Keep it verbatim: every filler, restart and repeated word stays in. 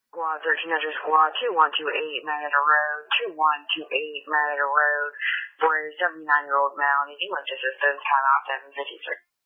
Squad thirteen hundred Squad two one two eight Marietta Road, two one two eight Marietta Road, for a seventy-nine-year-old male needing lift assistance, time out seven fifty-three.